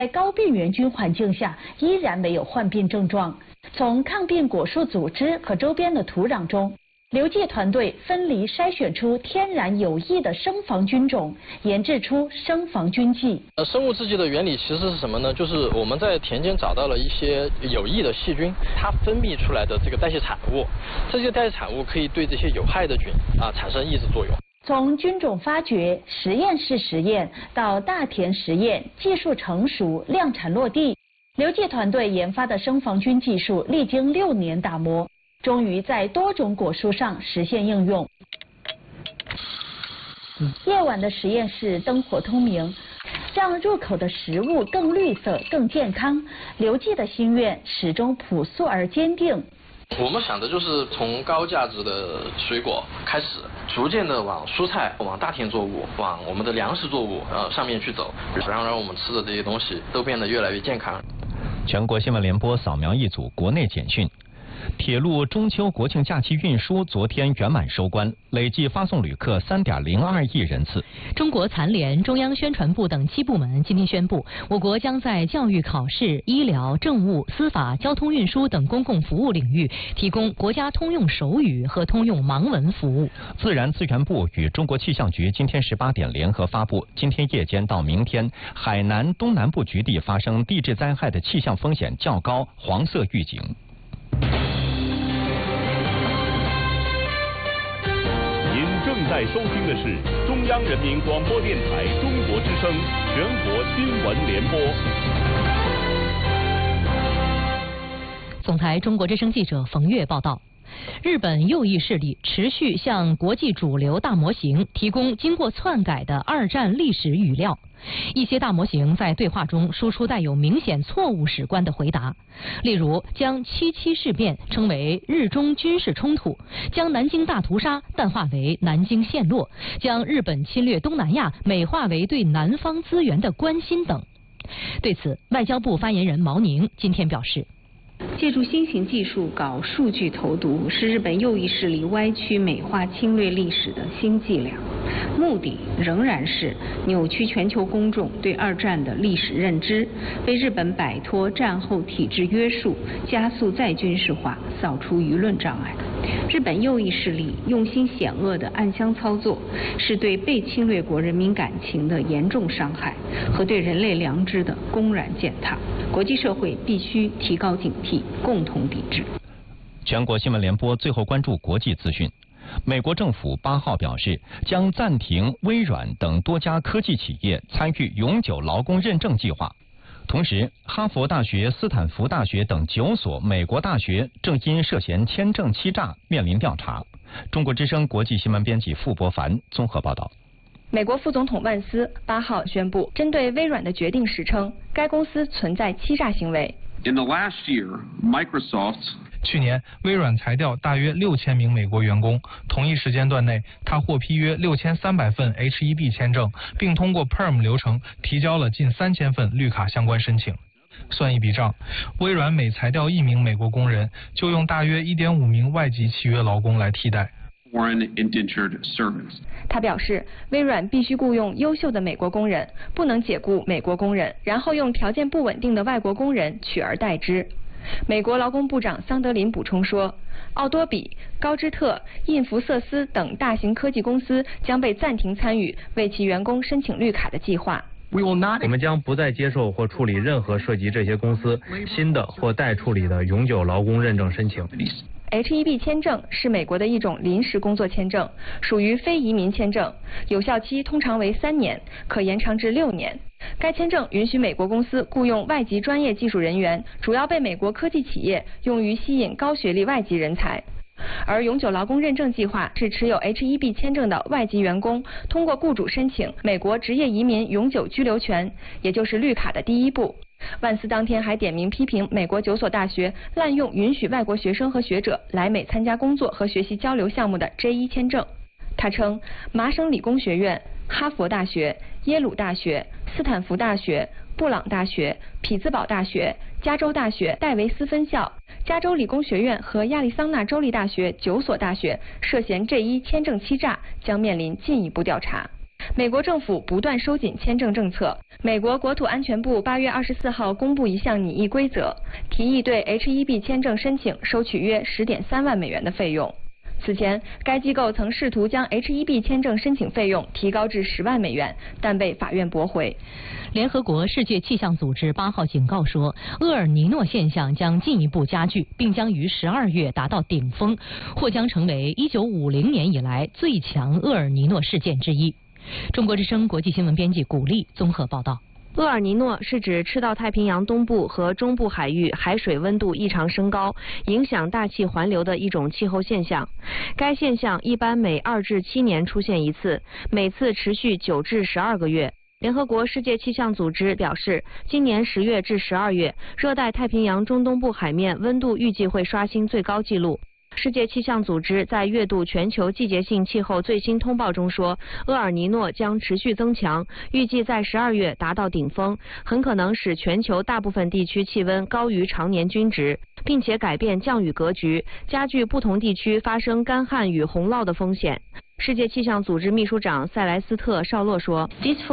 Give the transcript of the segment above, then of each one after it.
在高病原菌环境下依然没有患病症状。从抗病果树组织和周边的土壤中，刘记团队分离筛选出天然有益的生防菌种，研制出生防菌剂。 生物制剂的原理其实是什么呢？就是我们在田间找到了一些有益的细菌，它分泌出来的这个代谢产物，这些代谢产物可以对这些有害的菌产生抑制作用。 从菌种发掘、实验室实验到大田实验，技术成熟、量产落地，刘记团队研发的生防菌技术历经6年打磨，终于在多种果蔬上实现应用。夜晚的实验室灯火通明，让入口的食物更绿色、更健康。刘记的心愿始终朴素而坚定。 我们想的就是从高价值的水果开始，逐渐的往蔬菜、往大田作物、往我们的粮食作物上面去走，然后让我们吃的这些东西都变得越来越健康。 全国新闻联播扫描一组国内简讯。铁路中秋国庆假期运输昨天圆满收官，累计发送旅客3.02亿人次。 中国残联、中央宣传部等7部门今天宣布，我国将在教育、考试、医疗、政务、司法、交通运输等公共服务领域提供国家通用手语和通用盲文服务。 自然资源部与中国气象局今天18点联合发布，今天夜间到明天，海南、东南部局地发生地质灾害的气象风险较高，黄色预警。 正在收听的是中央人民广播电台中国之声全国新闻联播。 总台中国之声记者冯月报道。日本右翼势力持续向国际主流大模型提供经过篡改的二战历史语料。一些大模型在对话中输出带有明显错误史观的回答，例如将7.7事变称为日中军事冲突，将南京大屠杀淡化为南京陷落，将日本侵略东南亚美化为对南方资源的关心等。对此，外交部发言人毛宁今天表示， 借助新型技术搞数据投毒，是日本右翼势力歪曲美化侵略历史的新伎俩，目的仍然是扭曲全球公众对二战的历史认知，为日本摆脱战后体制约束、加速再军事化扫除舆论障碍。日本右翼势力用心险恶的暗箱操作，是对被侵略国人民感情的严重伤害和对人类良知的公然践踏。国际社会必须提高警惕，共同抵制。 全国新闻联播最后关注国际资讯。美国政府8号表示，将暂停微软等多家科技企业参与永久劳工认证计划。同时，哈佛大学、斯坦福大学等9所美国大学正因涉嫌签证欺诈面临调查。中国之声国际新闻编辑傅博凡综合报道。 美国副总统万斯8号宣布，针对微软的决定时称，该公司存在欺诈行为。 In the last year, Microsoft 去年，微软裁掉大约6000名美国员工。同一时间段内，他获批约6300份 H-1B 签证，并通过 Perm 流程提交了近3000份绿卡相关申请。算一笔账，微软每裁掉1名美国工人，就用大约1.5名外籍契约劳工来替代。 他表示，微软必须雇佣优秀的美国工人，不能解雇美国工人，然后用条件不稳定的外国工人取而代之。美国劳工部长桑德林补充说，奥多比、高芝特、印福瑟斯等大型科技公司将被暂停参与为其员工申请绿卡的计划。 我们将不再接受或处理任何涉及这些公司新的或待处理的永久劳工认证申请。 H-1B 签证是美国的一种临时工作签证，属于非移民签证，有效期通常为3年，可延长至6年。该签证允许美国公司雇佣外籍专业技术人员，主要被美国科技企业用于吸引高学历外籍人才。而永久劳工认证计划是持有 H-1B 签证的外籍员工通过雇主申请美国职业移民永久居留权，也就是绿卡的第一步。万斯当天还点名批评美国9所大学滥用允许外国学生和学者来美参加工作和学习交流项目的 J1 签证。他称，麻省理工学院、哈佛大学、耶鲁大学、斯坦福大学、布朗大学、匹兹堡大学、加州大学戴维斯分校、加州理工学院和亚利桑那州立大学9所大学涉嫌 J1 签证欺诈，将面临进一步调查。 美国政府不断收紧签证政策。美国国土安全部8月24号公布一项拟议规则，提议对 H-1B 签证申请收取约10.3万美元的费用。此前，该机构曾试图将 H-1B 签证申请费用提高至10万美元，但被法院驳回。 联合国世界气象组织8号警告说，厄尔尼诺现象将进一步加剧，并将于12月达到顶峰，或将成为1950年以来最强厄尔尼诺事件之一。中国之声国际新闻编辑古丽综合报道。 厄尔尼诺是指赤道太平洋东部和中部海域海水温度异常升高，影响大气环流的一种气候现象。该现象一般每2至7年出现一次，每次持续9至12个月。联合国世界气象组织表示，今年10月至12月，热带太平洋中东部海面温度预计会刷新最高纪录。世界气象组织在阅读全球季节性气候最新通报中说，厄尔尼诺将持续增强，预计在12月达到顶峰，很可能使全球大部分地区气温高于常年均值，并且改变降雨格局，加剧不同地区发生干旱与洪涝的风险。世界气象组织秘书长塞莱斯特·绍洛说，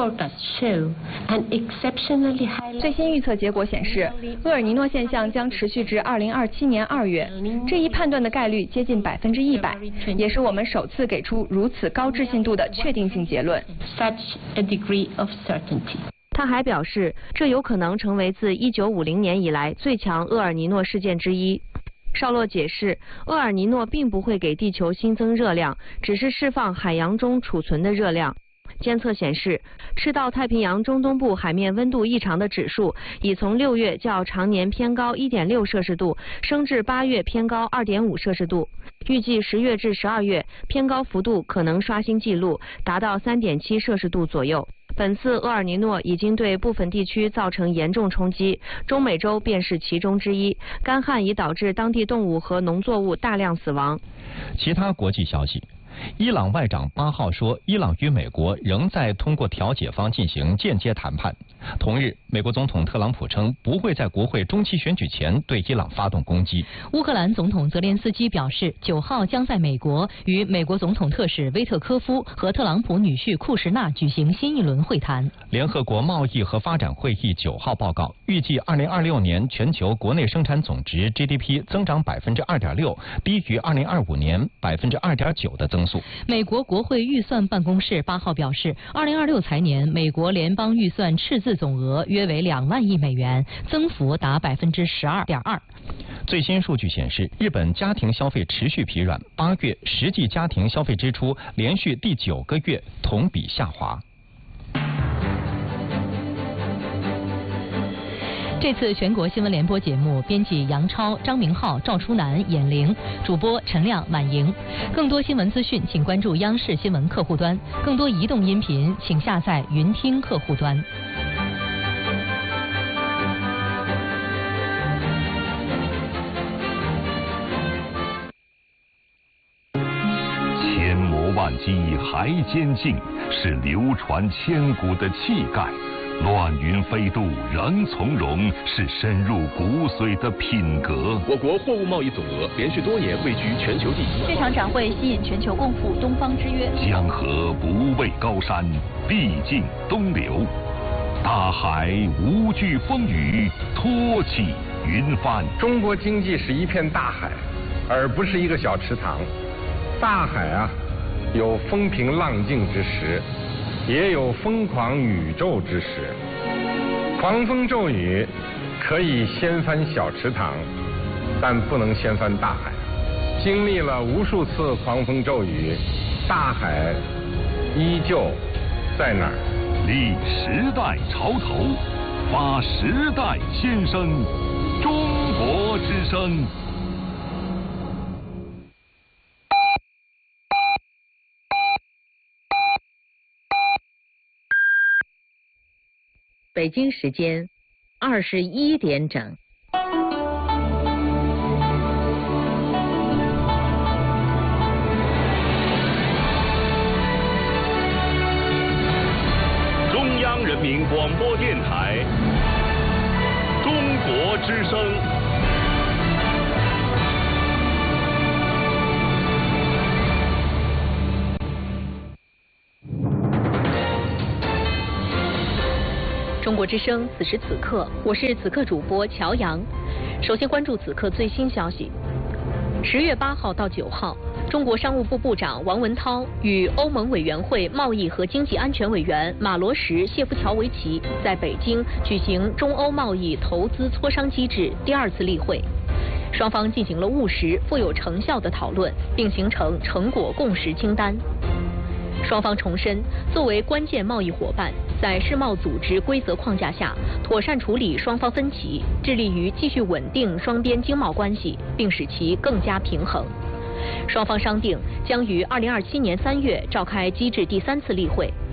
最新预测结果显示，厄尔尼诺现象将持续至2027年2月，这一判断的概率接近100%，也是我们首次给出如此高置信度的确定性结论。 他还表示，这有可能成为自1950年以来最强厄尔尼诺事件之一。绍洛解释，厄尔尼诺并不会给地球新增热量，只是释放海洋中储存的热量。监测显示，赤道太平洋中东部海面温度异常的指数已从6月较常年偏高1.6摄氏度升至8月偏高2.5摄氏度，预计10月至12月偏高幅度可能刷新纪录，达到3.7摄氏度左右。本次厄尔尼诺已经对部分地区造成严重冲击，中美洲便是其中之一。干旱已导致当地动物和农作物大量死亡。 其他国际消息。伊朗外长8号说，伊朗与美国仍在通过调解方进行间接谈判。同日，美国总统特朗普称不会在国会中期选举前对伊朗发动攻击。 乌克兰总统泽连斯基表示，9号将在美国与美国总统特使威特科夫和特朗普女婿库什纳举行新一轮会谈。 联合国贸易和发展会议9号报告，预计2026年全球国内生产总值 GDP 增长2.6%，低于2025年2.9%的增速。 美国国会预算办公室8号表示，2026财年美国联邦预算赤字总额约为2万亿美元，增幅达12.2%。 最新数据显示，日本家庭消费持续疲软，8月实际家庭消费支出连续第9个月同比下滑。 这次全国新闻联播节目，编辑杨超、张明浩、赵初南、闫玲，主播陈亮、满莹。更多新闻资讯，请关注央视新闻客户端；更多移动音频，请下载云听客户端。 千磨万击还坚劲，是流传千古的气概。乱云飞渡仍从容，是深入骨髓的品格。 我国货物贸易总额连续多年位居全球第一。 这场展会吸引全球共赴东方之约。 江河不畏高山，必尽东流。大海无惧风雨，托起云帆。 中国经济是一片大海，而不是一个小池塘。大海啊，有风平浪静之时，也有疯狂宇宙之时。狂风骤雨可以掀翻小池塘，但不能掀翻大海。经历了无数次狂风骤雨，大海依旧在那儿。 立时代潮头，发时代先声。中国之声。 北京时间21点整。 中央人民广播电台，中国之声。 国之声，此时此刻，我是此刻主播乔阳。首先关注此刻最新消息。10月8号到9号，中国商务部部长王文涛与欧盟委员会贸易和经济安全委员马罗什谢夫乔维奇在北京举行中欧贸易投资磋商机制第2次例会。双方进行了务实、富有成效的讨论，并形成成果共识清单。双方重申，作为关键贸易伙伴，在世贸组织规则框架下，妥善处理双方分歧，致力于继续稳定双边经贸关系，并使其更加平衡。双方商定将于2027年3月召开机制第3次例会，